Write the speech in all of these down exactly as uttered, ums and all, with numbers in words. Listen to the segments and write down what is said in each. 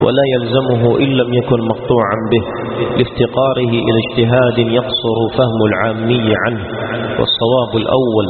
ولا يلزمه إن لم يكن مقطوعا به لافتقاره إلى اجتهاد يقصر فهم العامي عنه. والصواب الأول.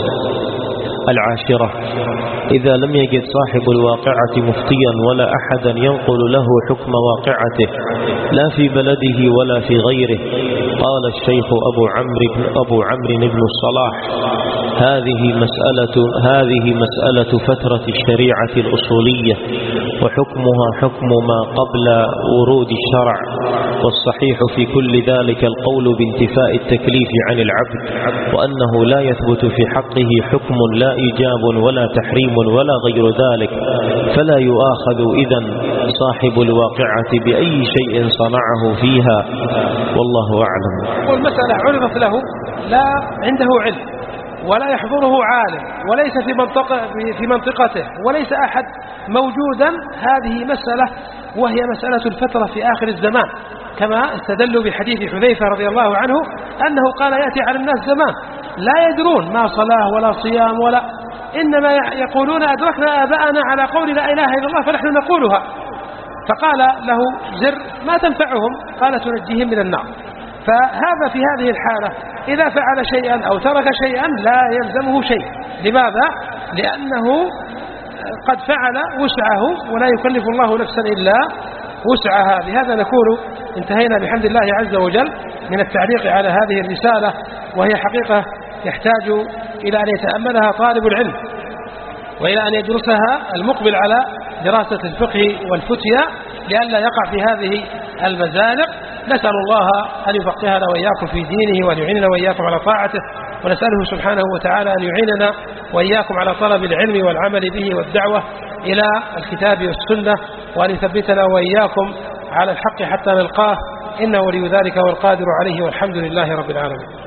العاشرة: إذا لم يجد صاحب الواقعة مفتيا ولا أحدا ينقل له حكم واقعته لا في بلده ولا في غيره، قال الشيخ أبو عمرو بن أبو عمرو بن الصلاح: هذه مسألة هذه مسألة فترة الشريعة الأصولية، وحكمها حكم ما قبل ورود الشرع، والصحيح في كل ذلك القول بانتفاء التكليف عن العبد، وأنه لا يثبت في حقه حكم لا إيجاب ولا تحريم ولا غير ذلك، فلا يؤاخذ إذن صاحب الواقعة بأي شيء صنعه فيها، والله أعلم. والمسألة عرضت له لا عنده علم ولا يحضره عالم وليس في منطقة في منطقته وليس أحد موجودا، هذه مسألة وهي مسألة الفترة في آخر الزمان، كما استدلوا بحديث حذيفة رضي الله عنه أنه قال: يأتي على الناس زمان لا يدرون ما صلاة ولا صيام ولا، إنما يقولون أدركنا آباءنا على قول لا إله إلا الله فنحن نقولها. فقال له زر ما تنفعهم، قال تنجيهم من النار. فهذا في هذه الحالة إذا فعل شيئا أو ترك شيئا لا يلزمه شيء. لماذا؟ لأنه قد فعل وسعه ولا يكلف الله نفسا إلا وسعها. بهذا نكون انتهينا بحمد الله عز وجل من التعليق على هذه الرسالة، وهي حقيقة يحتاج إلى أن يتأملها طالب العلم وإلى أن يدرسها المقبل على دراسة الفقه والفتيا لئلا يقع في هذه المزالق. نسأل الله أن يفقهنا وإياكم في دينه وأن يعيننا وإياكم على طاعته، ونسأله سبحانه وتعالى أن يعيننا وإياكم على طلب العلم والعمل به والدعوة إلى الكتاب والسنة، وأن يثبتنا وإياكم على الحق حتى نلقاه، إنه ولي ذلك والقادر عليه، والحمد لله رب العالمين.